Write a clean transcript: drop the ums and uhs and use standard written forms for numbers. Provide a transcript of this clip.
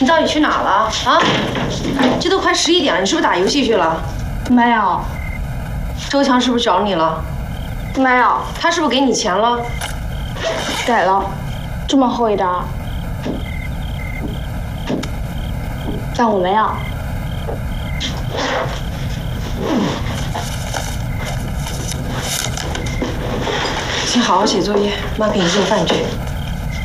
你到底去哪了啊？这都快11点了，你是不是打游戏去了？ 没有。 周强是不是找你了？ 没有。 他是不是给你钱了？ 给了，这么厚一沓，但我没要。 先好好写作业，妈给你做饭去。